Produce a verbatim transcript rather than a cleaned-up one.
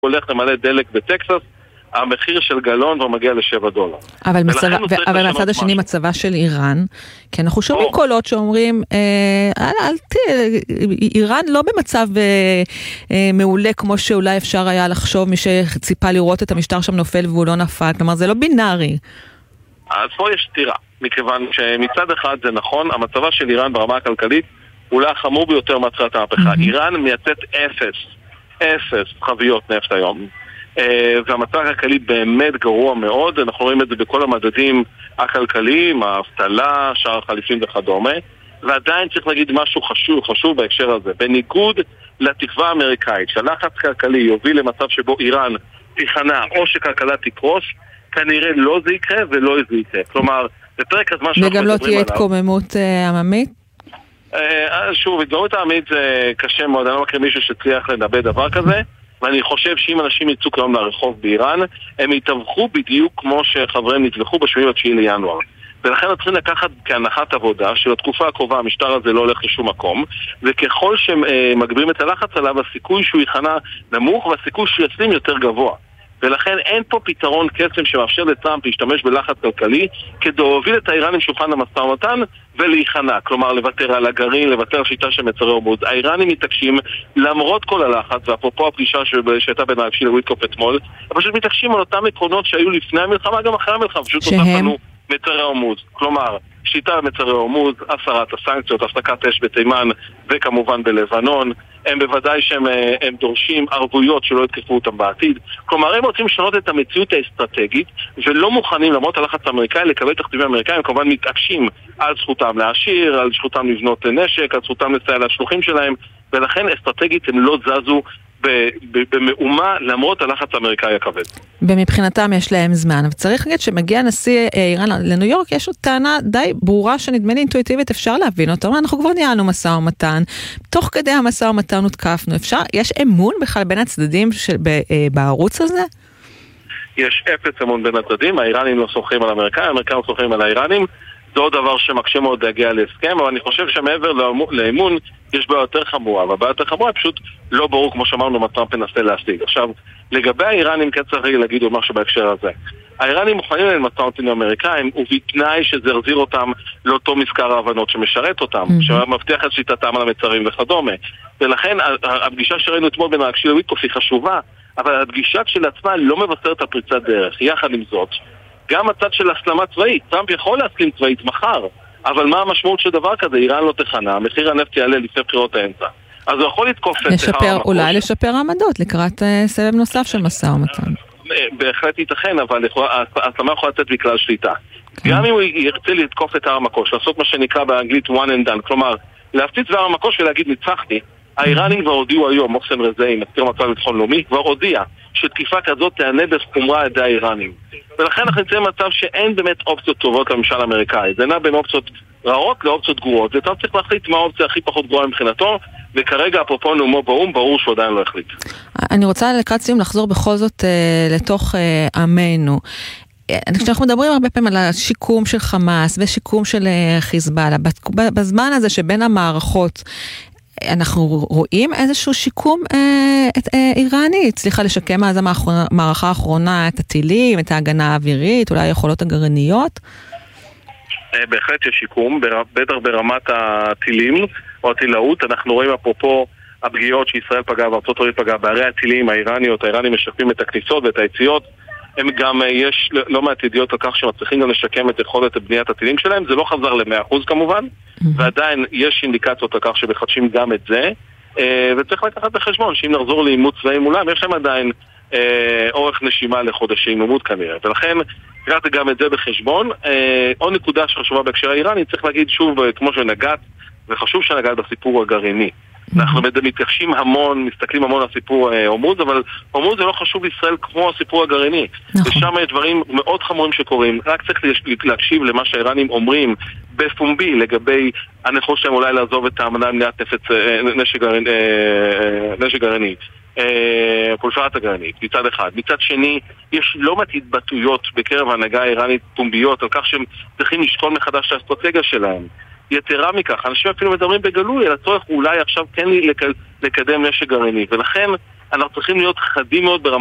הולך למלא דלק בטקסס, המחיר של גלון כבר מגיע לשבע דולר. אבל, מצבה, ו- אבל מהצד השני מצבה של איראן, כי אנחנו שומעים או. קולות שאומרים, אה, אל, אל ת... איראן לא במצב אה, אה, מעולה כמו שאולי אפשר היה לחשוב מי שציפה לראות את המשטר שם נופל והוא לא נפל, כלומר זה לא בינארי. אז פה יש סתירה, מכיוון שמצד אחד זה נכון, המצבה של איראן ברמה הכלכלית אולי החמור ביותר מהתחילת המהפכה. Mm-hmm. איראן מייצאת אפס, אפס חביות נפט היום. והמצב הכלכלי באמת גרוע מאוד, אנחנו רואים את זה בכל המדדים הכלכליים, האבטלה, שער החליפין וכדומה, ועדיין צריך להגיד משהו חשוב, חשוב בהקשר הזה. בניגוד לתקווה האמריקאית, שהלחץ כלכלי יוביל למצב שבו איראן תיכנע או שכלכלה תקרוס, כנראה לא זה יקרה ולא זה יקרה. כלומר, בפרק הזמן שאנחנו מדברים עליו... וגם לא תהיה התקוממות עממית? שוב, התקוממות עממית זה קשה מאוד, אני לא מכיר מישהו שצליח לנבא דבר כזה, ואני חושב שאם אנשים יצאו כיום לרחוב באיראן, הם יתווכו בדיוק כמו שחבריהם נטווחו בשביעי לתשיעי לינואר. ולכן צריכים לקחת כהנחת עבודה שלתקופה הקרובה המשטר הזה לא הולך לשום מקום, וככל שמגבירים את הלחץ עליו, הסיכוי שהוא ייכנע נמוך והסיכוי שהוא יסלים יותר גבוה. ולכן אין פה פתרון קסם שמאפשר לטראמפ להשתמש בלחץ כלכלי כדי להוביל את האיראנים שולחן המשא ומתן ולהיכנע, כלומר לוותר על הגרעין, לוותר על שיטה של מצרי הורמוז. האיראנים מתעקשים למרות כל הלחץ, ואפרופו הפגישה שהייתה בין הרגשי לוויטקופ אתמול, הם פשוט מתעקשים על אותם עקרונות שהיו לפני המלחמה גם אחרי המלחמה, פשוט אותנו מצרי הורמוז. כלומר, שיטה מצרי הורמוז, הסרת הסנקציות, הפסקת אש בתימן וכמובן בלבנון. הם בוודאי שהם הם דורשים ערבויות שלא יתקפו אותם בעתיד. כלומר, הם רוצים לשנות את המציאות האסטרטגית ולא מוכנים למרות הלחץ האמריקאי לקבל תכתיבים אמריקאים. הם כמובן מתעקשים על זכותם להשאיר, על זכותם לבנות נשק, על זכותם לסייע לשלוחים שלהם, ולכן אסטרטגית הם לא זזו במאומה למרות הלחץ האמריקאי הכבד. ומבחינתם יש להם זמן, וצריך להגיד שמגיע נשיא איראן לניו יורק, יש עוד טענה די ברורה שנדמה לי אינטואיטיבית, אפשר להבין אותה, אנחנו כבר ניהלנו משא ומתן, תוך כדי המשא ומתן הותקפנו, אפשר, יש אמון בכלל בין הצדדים של, בערוץ הזה? יש אפס אמון בין הצדדים, האיראנים לא סוחרים על האמריקאים, האמריקאים לא סוחרים על האיראנים, זה עוד דבר שמקשה מאוד להגיע להסכם, אבל אני חושב שמעבר לאמון יש בעיה יותר חמורה, והבעיה יותר חמורה פשוט לא ברור כמו שאמרנו מה טראמפ מנסה להשיג. עכשיו, לגבי האיראנים כן צריך להגיד עוד משהו בהקשר הזה. האיראנים מוכנים למשא ומתן האמריקאים, ובתנאי שזה יחזיר אותם לאותו מזכר ההבנות שמשרת אותם, mm-hmm. שמבטיח את שיטתם על המצרים וכדומה. ולכן הפגישה שראינו אתמול בין הרגשי לוויטקופ היא חשובה, אבל הפגישה כשלעצמה לא מבשרת הפריצת דרך. יחד עם זאת, גם הצד של הסלמה צבאית, טראמפ יכול להסכים צבאית מחר, אבל מה המשמעות של דבר כזה? איראן לא תכנע, מחיר הנפט יעלה לפני בחירות האמצע. אז הוא יכול לתקוף את לשפר, אולי לשפר עמדות לקראת סבב נוסף של משא ומתן. בהחלט ייתכן, אבל הסלמה יכולה לצאת בכלל שליטה. גם אם הוא ירצה לתקוף את הר המקוש, לעשות מה שנקרא באנגלית one and done, כלומר, להפציץ בהר המקוש ולהגיד ניצחתי, האיראנים כבר הודיעו היום, מוחסן רזאי, מזכיר מצב לביטחון לאומי, כבר הודיע שתקיפה כזאת תענה בחומרה על ידי האיראנים. ולכן אנחנו נמצאים במצב שאין באמת אופציות טובות לממשל האמריקאי. זה נע בין אופציות רעות לאופציות גרועות. וטוב צריך להחליט מה האופציה הכי פחות גרועה מבחינתו, וכרגע אפרופו נאומו באום, ברור שהוא עדיין לא החליט. אני רוצה לקראת סיום לחזור בכל זאת אה, לתוך אה, עמנו. כשאנחנו מדברים הרבה פעמים על השיקום של חמאס ושיקום של אה, חיזבאללה, בזמן הזה שבין המערכות, אנחנו רואים איזשהו שיקום אה, אה, איראני, הצליחה לשקם אז המערכה האחרונה את הטילים, את ההגנה האווירית, אולי היכולות הגרעיניות? בהחלט יש שיקום, בטח ברמת הטילים או הטילאות. אנחנו רואים אפרופו הפגיעות שישראל פגעה וארצות הברית פגעה בערי הטילים האיראניות, האיראנים משקמים את הכניסות ואת היציאות. הם גם, יש לא מעט ידיעות על כך שמצליחים גם לשקם את יכולת בניית הטילים שלהם. זה לא חזר ל-מאה אחוז כמובן, mm-hmm. ועדיין יש אינדיקציות על כך שמחדשים גם את זה, וצריך לקחת בחשבון שאם נחזור לאימות צבאי מולם, יש להם עדיין אורך נשימה לחודשים אימות כנראה, ולכן קראתי גם את זה בחשבון. עוד נקודה שחשובה בהקשר האיראני, צריך להגיד שוב, כמו שנגעת, וחשוב שנגעת בסיפור הגרעיני. אנחנו מתייחסים המון, מסתכלים המון על סיפור הורמוז, אבל הורמוז זה לא חשוב לישראל כמו הסיפור הגרעיני. ושם יש דברים מאוד חמורים שקורים. רק צריך להקשיב למה שהאיראנים אומרים בפומבי לגבי הנכון שלהם אולי לעזוב את האמנה למניעת נשק גרעיני. פולפרת הגרעינית, מצד אחד. מצד שני, יש לא מעט התבטאויות בקרב ההנהגה האיראנית פומביות על כך שהם צריכים לשקול מחדש את האסטרטגיה שלהם. יתרה מכך, אנשים אפילו מדברים בגלוי על הצורך אולי עכשיו כן לקדם נשק גרעיני, ולכן אנחנו צריכים להיות חדים מאוד ברמה